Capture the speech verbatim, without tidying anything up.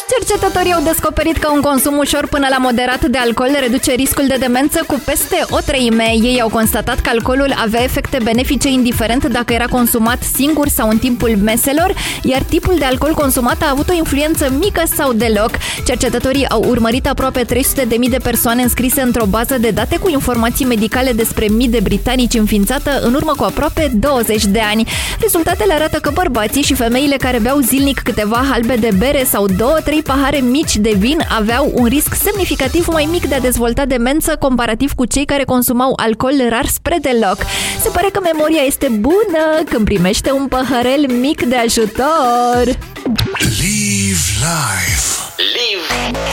Cercetătorii au descoperit că un consum ușor până la moderat de alcool reduce riscul de demență cu peste o treime. Ei au constatat că alcoolul avea efecte benefice indiferent dacă era consumat singur sau în timpul meselor, iar tipul de alcool consumat a avut o influență mică sau deloc. Cercetătorii au urmărit aproape trei sute de mii de persoane înscrise într-o bază de date cu informații medicale despre mii de britanici înființată în urmă cu aproape douăzeci de ani. Rezultatele arată că bărbații și femeile care beau zilnic câteva halbe de bere sau două, trei pahare mici de vin aveau un risc semnificativ mai mic de a dezvolta demență comparativ cu cei care consumau alcool rar spre deloc. Se pare că memoria este bună când primește un paharel mic de ajutor. Live life. Live